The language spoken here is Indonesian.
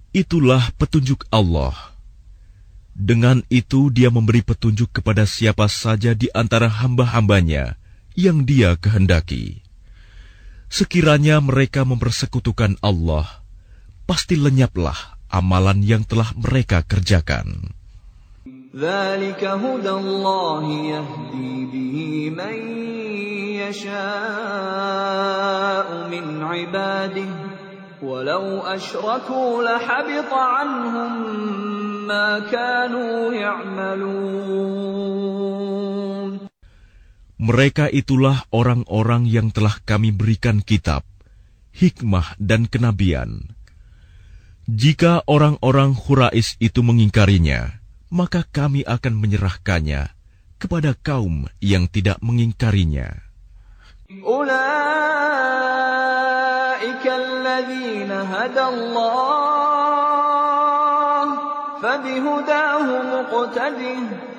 Itulah petunjuk Allah. Dengan itu Dia memberi petunjuk kepada siapa saja di antara hamba-hambanya yang Dia kehendaki. Sekiranya mereka mempersekutukan Allah, pasti lenyaplah amalan yang telah mereka kerjakan. ذَلِكَ هُدَى اللَّهِ يَهْدِي بِهِ مَن يَشَاءُ مِنْ عِبَادِهِ وَلَوْ أَشْرَكُوا لَحَبِطَ عَنْهُم مَّا كَانُوا يَعْمَلُونَ. Mereka itulah orang-orang yang telah Kami berikan kitab, hikmah dan kenabian. Jika orang-orang Quraisy itu mengingkarinya, maka Kami akan menyerahkannya kepada kaum yang tidak mengingkarinya. Ulaika alladzina hadallah fabihudahu muqtadih